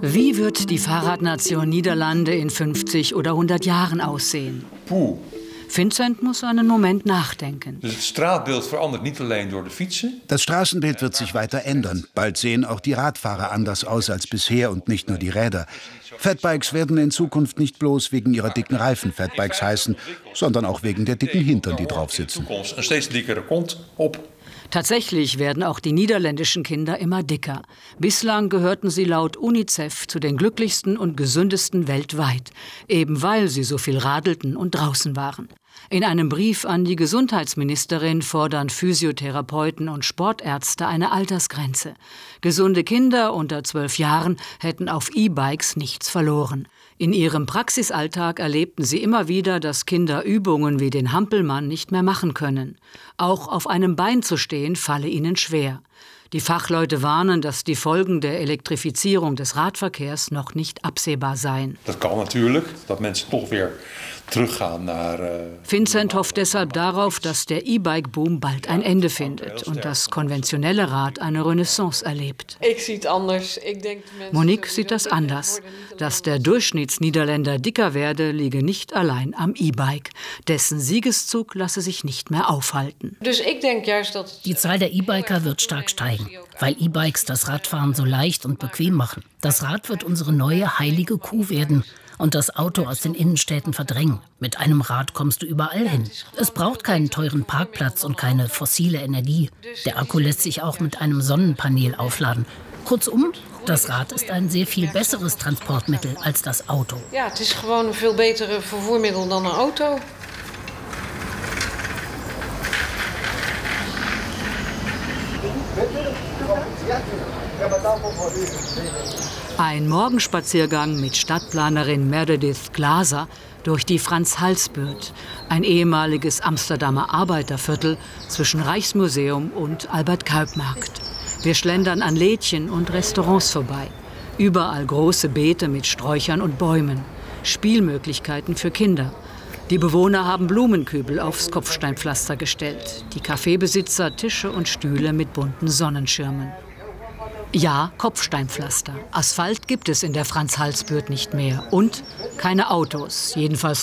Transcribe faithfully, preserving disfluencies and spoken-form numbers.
Wie wird die Fahrradnation Niederlande in fünfzig oder hundert Jahren aussehen? Puh. Vincent muss einen Moment nachdenken. Dus het straatbeeld verandert niet alleen door de fietsen. Das Straßenbild wird sich weiter ändern. Bald sehen auch die Radfahrer anders aus als bisher und nicht nur die Räder. Fatbikes werden in Zukunft nicht bloß wegen ihrer dicken Reifen Fatbikes heißen, sondern auch wegen der dicken Hintern, die drauf sitzen. Een steeds dikkere kont op. Tatsächlich werden auch die niederländischen Kinder immer dicker. Bislang gehörten sie laut UNICEF zu den glücklichsten und gesündesten weltweit, eben weil sie so viel radelten und draußen waren. In einem Brief an die Gesundheitsministerin fordern Physiotherapeuten und Sportärzte eine Altersgrenze. Gesunde Kinder unter zwölf Jahren hätten auf E-Bikes nichts verloren. In ihrem Praxisalltag erlebten sie immer wieder, dass Kinder Übungen wie den Hampelmann nicht mehr machen können. Auch auf einem Bein zu stehen, falle ihnen schwer. Die Fachleute warnen, dass die Folgen der Elektrifizierung des Radverkehrs noch nicht absehbar seien. Das kann natürlich, dass Menschen doch wieder teruggaan naar. Uh, Vincent hofft deshalb darauf, dass der E-Bike-Boom bald ein Ende findet und das konventionelle Rad eine Renaissance erlebt. Monique sieht das anders. Dass der Durchschnittsniederländer dicker werde, liege nicht allein am E-Bike. Dessen Siegeszug lasse sich nicht mehr aufhalten. Die Zahl der E-Biker wird stark steigen, weil E-Bikes das Radfahren so leicht und bequem machen. Das Rad wird unsere neue heilige Kuh werden und das Auto aus den Innenstädten verdrängen. Mit einem Rad kommst du überall hin. Es braucht keinen teuren Parkplatz und keine fossile Energie. Der Akku lässt sich auch mit einem Sonnenpanel aufladen. Kurzum, das Rad ist ein sehr viel besseres Transportmittel als das Auto. Ja, het is gewoon een veel betere vervoermiddel dan een auto. Ein Morgenspaziergang mit Stadtplanerin Meredith Glaser durch die Frans-Hals-Buurt, ein ehemaliges Amsterdamer Arbeiterviertel zwischen Rijksmuseum und Albert-Kuip-Markt. Wir schlendern an Lädchen und Restaurants vorbei. Überall große Beete mit Sträuchern und Bäumen. Spielmöglichkeiten für Kinder. Die Bewohner haben Blumenkübel aufs Kopfsteinpflaster gestellt. Die Kaffeebesitzer Tische und Stühle mit bunten Sonnenschirmen. Ja, Kopfsteinpflaster. Asphalt gibt es in der Frans-Hals-Buurt nicht mehr. Und keine Autos, jedenfalls